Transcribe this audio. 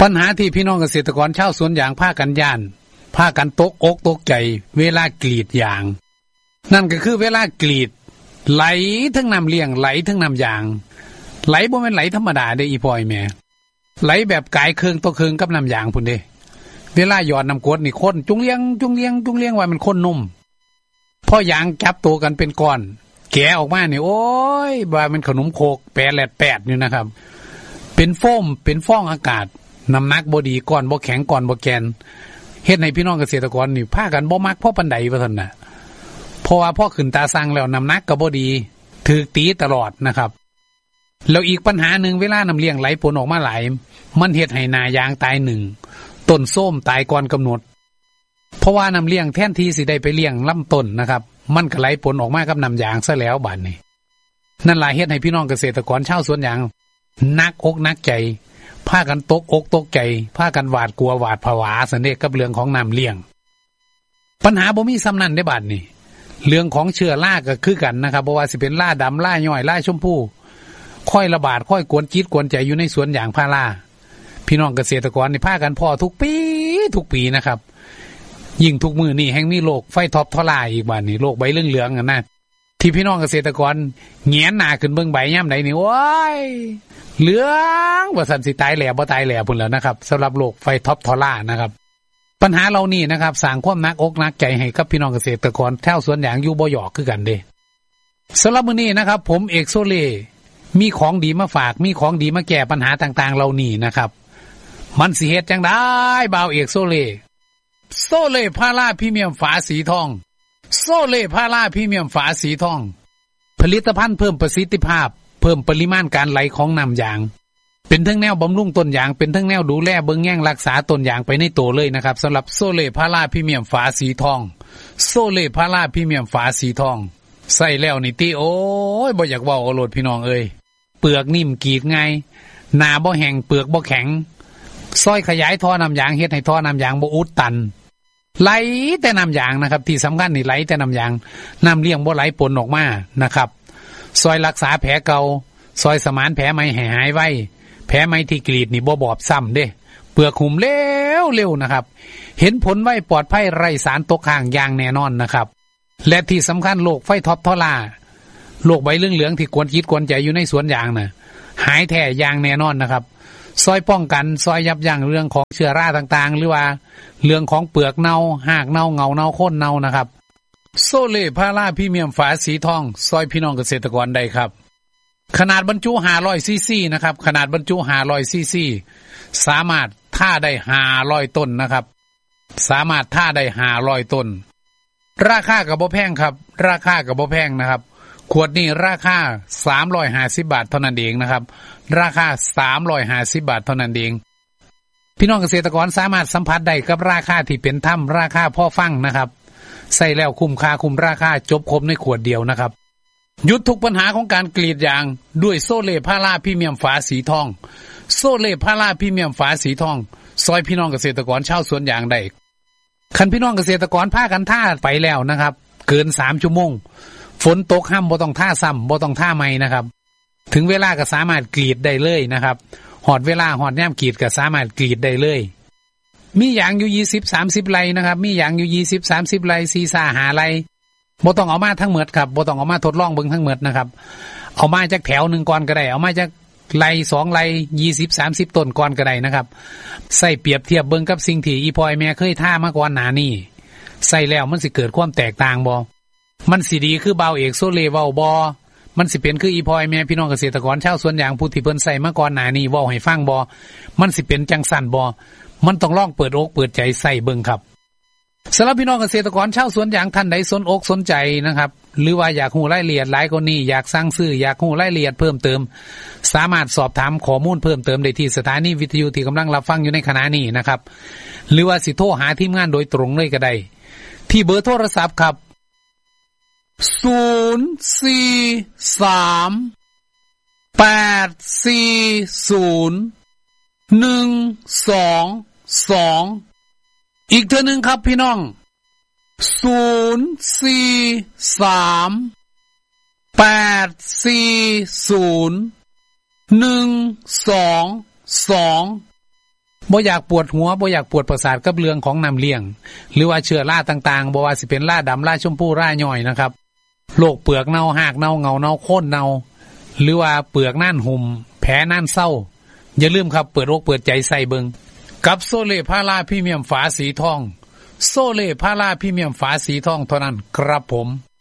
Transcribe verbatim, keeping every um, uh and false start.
ปัญหาที่พี่น้องเกษตรกรชาวสวนยางพากันย่านพากันตกอกตกใจเวลากรีดยางนั่นก็คือเวลากรีดไหลทั้งน้ำเลี้ยงไหลทั้งน้ำยางไหลบ่แม่นไหลธรรมดาเด้อีพ่อยแม่ไหลแบบกายเครื่องต่อเครื่องกับน้ำยางพุ่นเด้เวลาหยอดน้ำกรดนี่ข้นจุงเลี้ยงจุงเลี้ยงจุงเลี้ยงว่ามันข้นนุ่มพอยางจับตัวกันเป็นก้อนแกะออกมานี่โอ้ยว่ามันขนมโคกแปรแลดแปดอยู่นะครับเป็นโฟมเป็นฟองอากาศน้ำหนักบ่ดีก้อนบ่แข็งก้อนบ่แกนเฮ็ดให้พี่น้องเกษตรกรนี่พากันบ่มักพอปานใดว่าซั่นน่ะเพราะว่าพอขึ้นตาสั่งแล้วน้ำหนักก็บ่ดีถูกตีตลอดนะครับแล้วอีกปัญหานึงเวลาน้ำเลี้ยงไหลปนออกมาหลายมันเฮ็ดให้หน้ายางตายหนึ่งต้นส้มตายก่อนกำหนดเพราะว่าน้ำเลี้ยงแทนที่สิได้ไปเลี้ยงลำต้นนะครับมันก็ไหลปนออกมากับน้ำยางซะแล้วบัดนี้นั่นล่ะเฮ็ดให้พี่น้องเกษตรกรชาวสวนยางนักอกนักใจพากันตกอกตกใจพากันหวาดกลัวหวาดผวาสันเดกับเรื่องของน้ำเลี้ยงปัญหาบ่มีซ้ำนั้นได้บัดนี้เรื่องของเชื้อราก็คือกันนะครับบ่ว่าสิเป็นราดำราย่อยราชมพูค่อยระบาดค่อยกวนจิตกวนใจอยู่ในสวนยางพาราพี่น้องเกษตรกรนี่พากันพ่อทุกปีทุกปีนะครับยิ่งทุกมือนี่แห่งมีโรคไฟท็อปทอล่าอีกบัดนี้โรคใบเหลืองๆกันนะที่พี่น้องเกษตรกรแหงนหน้าขึ้นเบิ่งใบย่ำใดนี่โอ้ยเหลืองว่าสันสิตายแหล่บ่ตายแหล่พุ่นแล้วนะครับสำหรับโรคไฟท็อปทอล่านะครับปัญหาเหล่านี้นะครับสร้างความหนักอกหนักใจให้กับพี่น้องเกษตรกรแถวสวนยางอยู่บ่หยอกคือกันเด้สำหรับมื้อนี้นะครับผมเอกโซเล่มีของดีมาฝากมีของดีมาแก้ปัญหาต่างๆเหล่านี้นะครับมันสิเฮ็ดจังได๋บ่าวเอกโซเล่โซเล่พาราพรีเมียมฝาสีทองโซเล่พาราพรีเมียมฝาสีทองผลิตภัณฑ์เพิ่มประสิทธิภาพเพิ่มปริมาณการไหลของน้ำยางเป็นทั้งแนวบำรุงต้นยางเป็นทั้งแนวดูแลเบิ่งแย่งรักษาต้นยางไปในตัวเลยนะครับสำหรับโซเล่พาราพรีเมียมฝาสีทองโซเล่พาราพรีเมียมฝาสีทองใส่แล้วนี่ติโอ้ยบ่อยากเว้าเอาโลดพี่น้องเอ้ยเปลือกนิ่มกรีดง่ายหน้าบ่แห้งเปลือกบ่แข็งซอยขยายท่อน้ำยางเฮ็ดให้ท่อน้ำยางบ่อุดตันไหลแต่น้ำยางนะครับที่สำคัญนี่ไหลแต่น้ำยางน้ำเลี้ยงบ่ไหลปนออกมานะครับซอยรักษาแผลเก่าซอยสมานแผลใหม่ให้หายไวแผลใหม่ที่กรีดนี่บ่บอบซ้ำเด้เปลือกหุ่มเร็วเร็วนะครับเห็นผลไวปลอดภัยไร้สารตกค้างอย่างแน่นอนนะครับและที่สำคัญโรคไฟท็อปทอล่าโรคใบเหลืองๆที่กวนจิตกวนใจอยู่ในสวนยางน่ะหายแท้อย่างแน่นอนนะครับซอยป้องกันซอยยับยั้งเรื่องของเชื้อราต่างๆหรือว่าเรื่องของเปลือกเน่าหากเน่าเงาเน่าโค่นเน่านะครับโซเล่พาราพรีเมียมฝาสีทองซอยพี่น้องเกษตรกรได้ครับขนาดบรรจุห้าร้อยซีซีนะครับขนาดบรรจุห้าร้อยซีซีสามารถท่าได้ห้าร้อยต้นนะครับสามารถท่าได้ห้าร้อยต้นราคาก็บ่แพงครับราคาก็บ่แพงนะครับขวดนี้ราคาสามร้อยห้าสิบบาทเท่านั้นเองนะครับราคาสามร้อยห้าสิบบาทเท่านั้นเองพี่น้องเกษตรกรสามารถสัมผัสได้กับราคาที่เป็นธรรมราคาพอฟังนะครับใส่แล้วคุ้มค่าคุ้มราคาจบครบในขวดเดียวนะครับหยุดทุกปัญหาของการกรีดยางด้วยโซเล่พาราพรีเมียมฝาสีทองโซเล่พาราพรีเมียมฝาสีทองซอยพี่น้องเกษตรกรชาวสวนยางได้คันพี่น้องเกษตรกรพากันท่าไปแล้วนะครับเกินสามชั่วโมงฝนตกห้ามบ่ต้องท่าซ้ำบ่ต้องท่าใหม่นะครับถึงเวลาก็สามารถกรีดได้เลยนะครับหอดเวลาหอดย่ำกรีดก็สามารถกรีดได้เลยมียางอยู่ยี่สิบ สามสิบไร่นะครับมียางอยู่ยี่สิบ สามสิบไร่สี่สาหาไร่บ่ต้องเอามาทั้งหมดครับบ่ต้องเอามาทดลองเบิ่งทั้งหมดนะครับเอามาจากแถวนึงก่อนก็ได้เอามาจากไร่สองไร่ยี่สิบ สามสิบต้นก่อนก็ได้นะครับใส่เปรียบเทียบเบิ่งกับสิ่งที่อีพอยแม่เคยท่ามาก่อนหน้านี้ใส่แล้วมันสิเกิดความแตกต่างบ่มันสิดีคือบ่าวเอกโซเล่เว้าบ่มันสิเป็นคืออีพอยแม่พี่น้องเกษตรกรชาวสวนยางผู้ที่เพิ่นใส่มาก่อนหน้านี้เว้าให้ฟังบ่มันสิเป็นจังสั่นบ่มันต้องลองเปิดอกเปิดใจใส่เบิ่งครับสำหรับพี่น้องเกษตรกรชาวสวนยางท่านใดสนอกสนใจนะครับหรือว่าอยากรู้รายละเอียดหลายกว่านี้อยากสั่งซื้ออยากรู้รายละเอียดเพิ่มเติมสามารถสอบถามข้อมูลเพิ่มเติมได้ที่สถานีวิทยุที่กำลังรับฟังอยู่ในขณะนี้นะครับหรือว่าสิโทรหาทีมงานโดยตรงเลยก็ได้ที่เบอร์โทรศัพท์ครับศูนย์ สี่ สาม แปด สี่ ศูนย์ หนึ่ง สอง สองอีกเทื่อนึงครับพี่น้องศูนย์ สี่ สาม แปด สี่ ศูนย์ หนึ่ง สอง สองบบ่อยากปวดหัวบ่อยากปวดประสาทกับเรื่องของน้ำเลี้ยงหรือว่าเชื้อราต่างๆบ่ว่าสิเป็นราดำราชมพูราย่อยนะครับโรคเปลือกเน่าหากเน่าเงาเน่าโค่นเน่าหรือว่าเปลือกน่านหุ่มแผลน่านเศร้าอย่าลืมครับเปิดอกเปิดใจใส่เบิงกับโซเล่พาราพรีเมียมฝาสีทองโซเล่พาราพรีเมียมฝาสีทองเท่านั้นครับผม